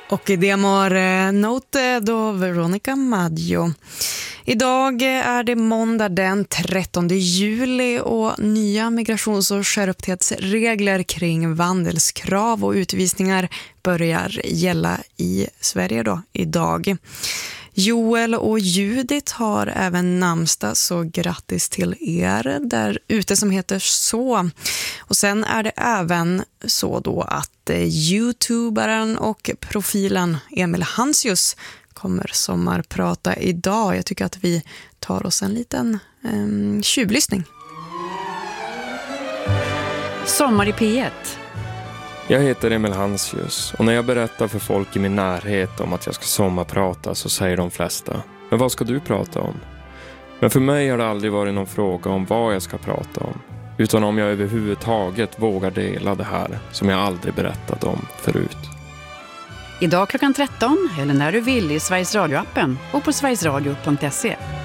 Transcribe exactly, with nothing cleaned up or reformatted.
Och det är Note då Veronica Maggio. Idag är det måndag den trettonde juli och nya migrations- och skärpthetsregler kring vandelskrav och utvisningar börjar gälla i Sverige då idag. Joel och Judith har även namnsdag, så grattis till er där ute som heter så. Och sen är det även så då att youtuberen och profilen Emil Hansius kommer sommarprata idag. Jag tycker att vi tar oss en liten um, tjuvlyssning. Sommar i P ett. Jag heter Emil Hansius och när jag berättar för folk i min närhet om att jag ska sommarprata så säger de flesta: men vad ska du prata om? Men för mig har det aldrig varit någon fråga om vad jag ska prata om, utan om jag överhuvudtaget vågar dela det här som jag aldrig berättat om förut. Idag klockan tretton eller när du vill i Sveriges Radio-appen och på sverigesradio punkt se.